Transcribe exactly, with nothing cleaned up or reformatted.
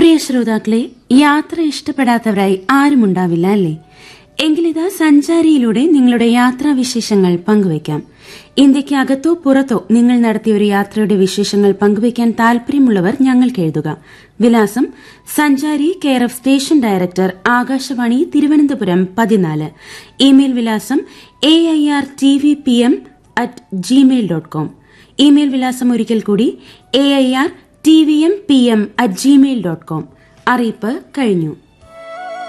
പ്രിയ ശ്രോതാക്കളെ, യാത്ര ഇഷ്ടപ്പെടാത്തവരായി ആരുമുണ്ടാവില്ല അല്ലേ? എങ്കിലിതാ സഞ്ചാരിയിലൂടെ നിങ്ങളുടെ യാത്രാവിശേഷങ്ങൾ പങ്കുവയ്ക്കാം. ഇന്ത്യയ്ക്ക് അകത്തോ പുറത്തോ നിങ്ങൾ നടത്തിയ ഒരു യാത്രയുടെ വിശേഷങ്ങൾ പങ്കുവയ്ക്കാൻ താൽപര്യമുള്ളവർ ഞങ്ങൾക്ക് എഴുതുക. വിലാസം: സഞ്ചാരി, care of station director, Akashvani, Thiruvananthapuram പതിനാല്. ഇമെയിൽ വിലാസം A I R T V P M at Gmail dot com. Email വിലാസം ഒരിക്കൽ കൂടി: A I R T V M P M at Gmail dot com. അറിയിപ്പ് കഴിഞ്ഞു.